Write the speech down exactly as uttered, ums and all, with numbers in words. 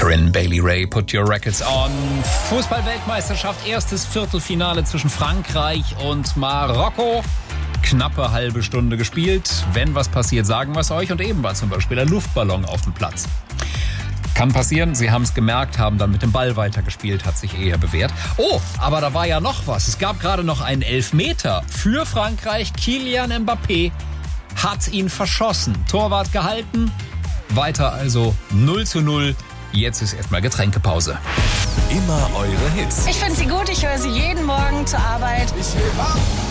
Corinne Bailey Rae, Put Your Records On. Fußball-Weltmeisterschaft, erstes Viertelfinale zwischen Frankreich und Marokko. Knappe halbe Stunde gespielt. Wenn was passiert, sagen wir es euch. Und eben war zum Beispiel ein Luftballon auf dem Platz. Kann passieren, sie haben es gemerkt, haben dann mit dem Ball weitergespielt, hat sich eher bewährt. Oh, aber da war ja noch was. Es gab gerade noch einen Elfmeter für Frankreich. Kylian Mbappé hat ihn verschossen. Torwart gehalten. Weiter also null zu null. Jetzt ist erstmal Getränkepause. Immer eure Hits. Ich finde sie gut, ich höre sie jeden Morgen zur Arbeit. Ich will